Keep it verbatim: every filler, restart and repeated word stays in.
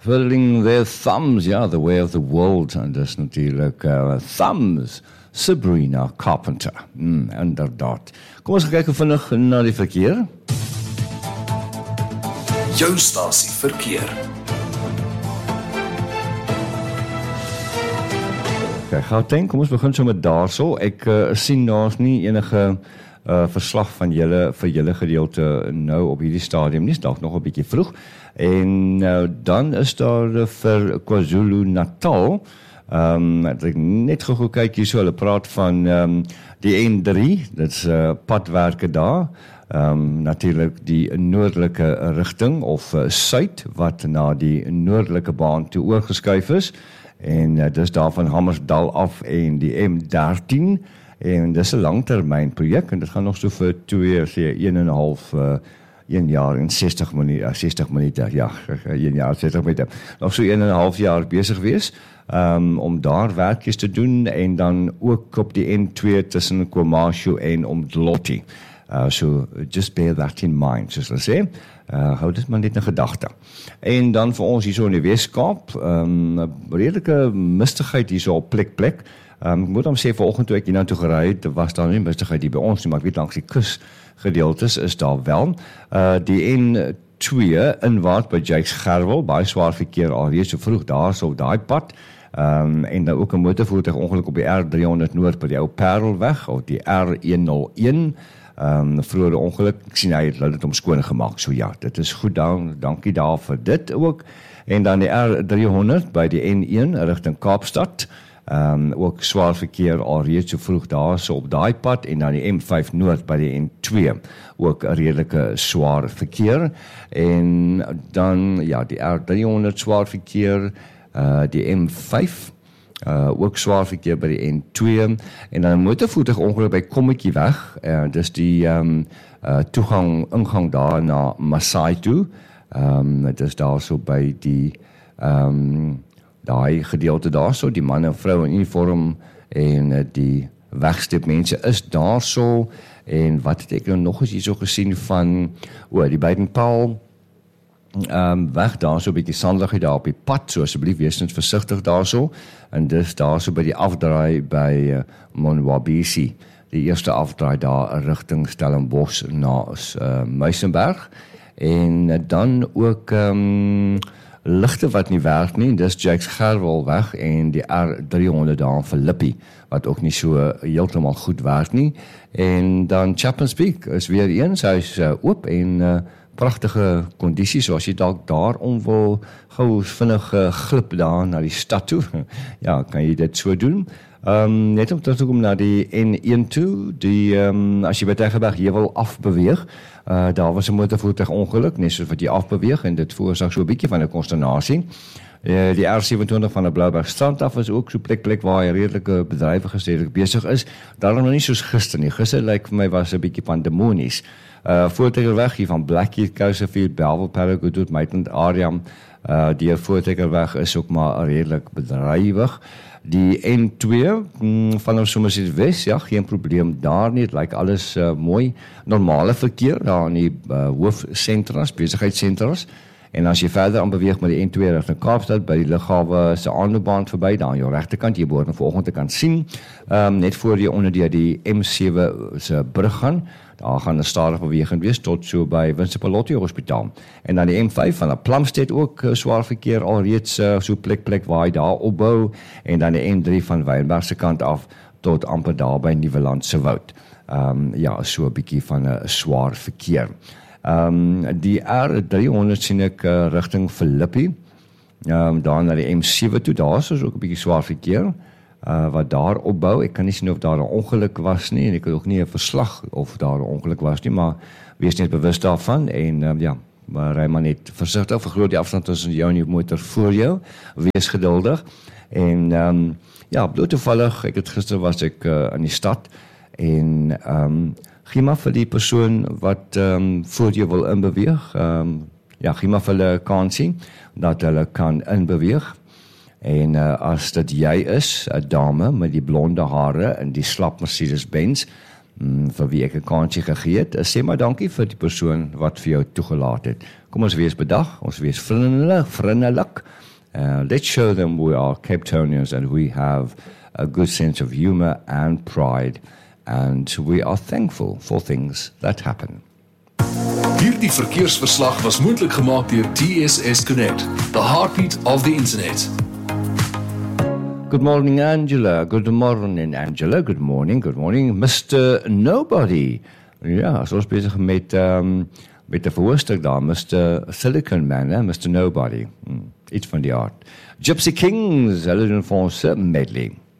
Twiddling their thumbs, ja, the way of the world. En dis natuurlijk uh, Thumbs, Sabrina Carpenter. Mm, inderdaad. Kom ons kyk vinnig na die verkeer. Jou stasie verkeer. Kijk, Gauteng, kom ons begin so met daarso. Ek uh, sien daar's nie enige uh, verslag van julle vir julle gedeelte nou op hierdie stadium nie, is dalk nog 'n bietjie vroeg. En uh, dan is daar uh, vir KwaZulu-Natal, um, het ek net gou kyk hier so, hulle praat van um, die N drie, dit is uh, padwerke daar, um, natuurlik die noordelike rigting of uh, suid, wat na die noordelike baan toe oorgeskuif is, en uh, dis daar van Hammersdal af en die M dertien, en dis 'n langtermyn projek, en dit gaan nog so vir twee, een en 'n half uh, een jaar en sestig minute, sestig minute, ja, een jaar, sestig minute, nog so een en 'n half jaar besig wees, um, om daar werkjes te doen, en dan ook op die N twee tussen KwaMashu en Umdloti. Uh, so, just bear that in mind, soos hulle sê. Uh, hou dit maar net in gedagte. En dan vir ons hier so in die Weskaap, um, redelike mistigheid hier so op plek plek. Um, ek moet hom sê, vanoggend toe ek hier nou toe gery het, was daar nie mistigheid hier by ons nie, maar ek weet langs die kus gedeeltes is daar wel. Uh, die N twee inwaarts by Jakes Gerwel, baie swaar verkeer alweer so vroeg daar so op daai pad. Um, en dan ook 'n motorvoertuig ongeluk op die R driehonderd Noord by die ou Parelweg, of die R honderdeen. Um, vroeger ongeluk, ek sien hy het dit om skoon gemaak, so ja, dit is goed, dan, dankie daar vir dit ook. En dan die R driehonderd by die N een rigting Kaapstad, um, ook swaar verkeer alreeds so vroeg daar so op daai pad, en dan die M vyf Noord by die N twee, ook 'n redelike swaar verkeer, en dan ja, die R driehonderd swaar verkeer, uh, die M vyf, Uh, ook swaar verkeer by die N twee, en dan 'n motorvoertuig ongeluk by Kommetjieweg, uh, dis die um, uh, toegang, ingang daar na Maasai toe, um, dit is daar so by die um, daai gedeelte daar so, die man en vrou in uniform, en uh, die wegstepmense is daar so, en wat het ek nou nog eens hier so gesien van, o, die Baden-Powell, Um, weg daar so 'n bietjie sandigheid daar op die pad, so asseblief wees net versigtig daar so, en dis daar so by die afdraai by uh, Monwabisi, die eerste afdraai daar rigting Stellenbosch na uh, Muizenberg, en uh, dan ook um, ligte wat nie werk nie, dis Jakes Gerwel weg, en die R driehonderd daar in Philippi, wat ook nie so heeltemal goed werk nie, en dan Chapman's Peak is weer eens, hy is uh, oop, en uh, pragtige kondisie, so as jy dalk daarom wil gou vinnig uh, glip daar na die stad toe, ja, kan jy dit so doen. Um, net om terug te kom na die N een toe, die, um, as jy by Tygerberg Heuwel afbeweeg, uh, daar was 'n motorvoertuig ongeluk, net soos wat jy afbeweeg, en dit veroorsaak so 'n bietjie van 'n konsternasie. Uh, die R sewenentwintig van die Blouberg strand af is ook so plek plek waar hy redelike bedrywige stedelik besig is, daarom nog nie soos gister nie, gister lyk vir my was 'n bietjie pandemonies. Uh, Voortrekker hier van Blackheath, Kouserfield, Bellville, Paragould, Maitland area, uh, die Voortrekkerweg is ook maar redelijk bedrijwig. Die N twee mm, vanaf Somerset West, ja, geen probleem daar nie, het lyk alles uh, mooi, normale verkeer daar in die uh, hoofdsentra's, besigheidssentra's, en as jy verder aan beweeg met die N twee rigting Kaapstad, by die lughawe se aanloopbaan verby, daar aan jou regterkant, jy behoort vanoggend te kan sien, um, net voor jy onder die, die M sewe se brug gaan, daar gaan 'n stadige beweging wees tot so by Winstepalotti Hospitaal. En dan die M vyf van Plumstead ook uh, swaar verkeer alreeds uh, so plek plek waar hy daar opbou, en dan die N drie van Wynberg se kant af tot amper daar by Nieuweland se Woud. Um, ja, so 'n bietjie van 'n uh, swaar verkeer. Um, die R driehonderd sien ek uh, rigting Philippi, um, daar na die M sewe toe, daar is ook 'n bietjie swaar verkeer, Uh, wat daar opbou, ek kan nie sien of daar 'n ongeluk was nie, en ek het ook nie 'n verslag of daar 'n ongeluk was nie, maar wees net bewus daarvan, en uh, ja, maar ry maar net versigtig, vergroot die afstand tussen jou en die motor voor jou, wees geduldig, en um, ja, bloot toevallig, ek het gister was ek uh, in die stad, en um, gee maar vir die persoon wat um, voor jou wil inbeweeg, um, ja, gee maar vir hulle kansie, dat hulle kan inbeweeg, en uh, as dit jy is, 'n dame met die blonde hare en die slap Mercedes-Benz, mm, vir wie ek 'n kansie gegee het. Sê maar dankie vir die persoon wat vir jou toegelaat het. Kom ons wees bedag, ons wees vriendelik, vriendelik. Uh, let's show them we are Cape Townians and we have a good sense of humor and pride, and we are thankful for things that happen. Hierdie verkeersverslag was moontlik gemaak deur T S S Connect, the heartbeat of the internet. Good morning, Angela. Good morning, Angela. Good morning, good morning, Mister Nobody. Ja, so is bezig met, um, met de verhoorstuk daar, Mister Silicon Man, hè? Mister Nobody. Hmm, iets van die aard. Gypsy Kings, hulle doen vir ons medley.